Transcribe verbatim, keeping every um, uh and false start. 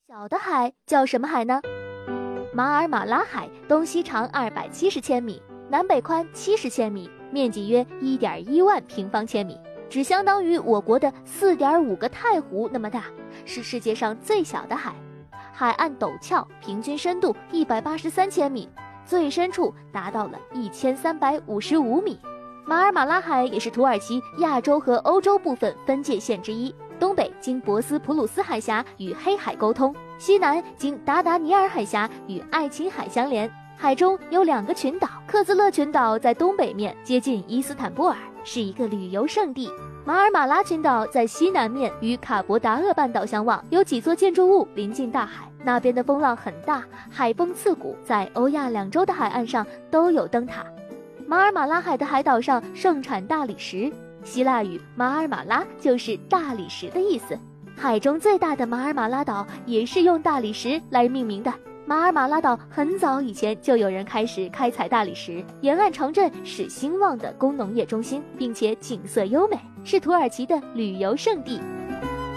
小的海叫什么海呢？马尔马拉海东西长二百七十千米，南北宽七十千米，面积约 一点一万平方千米，只相当于我国的 四点五个太湖那么大，是世界上最小的海。海岸陡峭，平均深度一百八十三千米，最深处达到了一千三百五十五米。马尔马拉海也是土耳其亚洲和欧洲部分分界线之一，东北经博斯普鲁斯海峡与黑海沟通，西南经达达尼尔海峡与爱琴海相连。海中有两个群岛，克孜勒群岛在东北面接近伊斯坦布尔，是一个旅游胜地。马尔马拉群岛在西南面与卡伯达厄半岛相望，有几座建筑物临近大海，那边的风浪很大，海风刺骨，在欧亚两洲的海岸上都有灯塔。马尔马拉海的海岛上盛产大理石，希腊语马尔马拉就是大理石的意思。海中最大的马尔马拉岛也是用大理石来命名的。马尔马拉岛很早以前就有人开始开采大理石，沿岸城镇是兴旺的工农业中心，并且景色优美，是土耳其的旅游胜地。